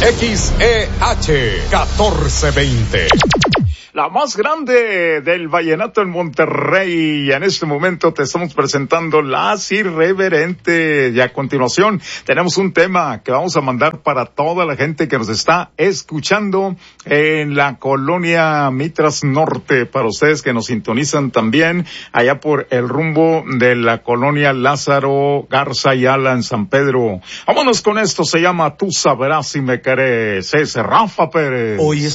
XEH 1420. La más grande del vallenato en Monterrey. Y en este momento te estamos presentando Las Irreverentes. Y a continuación tenemos un tema que vamos a mandar para toda la gente que nos está escuchando en la colonia Mitras Norte. Para ustedes que nos sintonizan también allá por el rumbo de la colonia Lázaro Garza y Ala en San Pedro. Vámonos con esto. Se llama Tú sabrás si me querés. Es Rafa Pérez. Hoy